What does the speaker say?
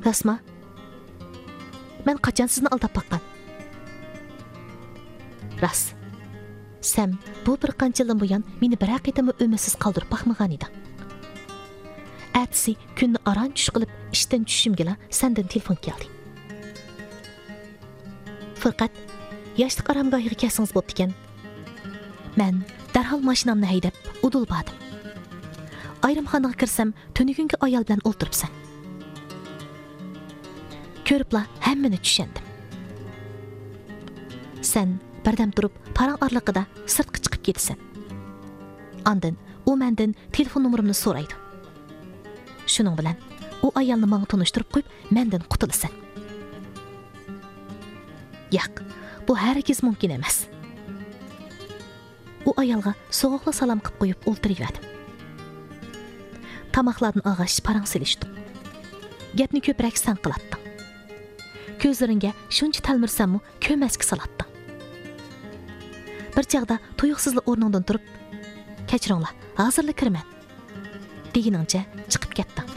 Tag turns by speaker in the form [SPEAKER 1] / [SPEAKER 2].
[SPEAKER 1] Rasma, men qachon sizni aldab baqqan? Ras, sen bu bir qancha yildan buyon meni bir haqiqatmi umidsiz qoldirib baxmagan eding. Atsi kunni aran tush qilib ishdan tushimgala sendan telefon keldi. Faqat yoshlik aramgohiga kelsangiz bo'pti ekan. Men darhol mashinamni haydab udul bordim. Ayrimxonaga kirsam, tunugungi ayol bilan o'ltiribsan. Ko'ribla hammani tushandim. Sen birdan turib, parang orliqida sirtqa chiqib ketasan. Ondan u mendan telefon nomerimni so'raydi. Shuning bilan u ayolni menga tanishtirib qo'yib, mendan qutulasan. Yo'q, bu hargiz mumkin emas. U ayolga so'g'liq salom qilib qo'yib o'ltiraverdim. Tamoqlardan og'ash parang silishdi. Gapni ko'proq sen qilatding. Ko'zlaringga shuncha talmirsammi, ko'masga salatding. Bir chaqda tuyuqsizlik o'rningdan turib, "Kechiringlar, hozirlik kiraman" deganingcha chiqib ketding.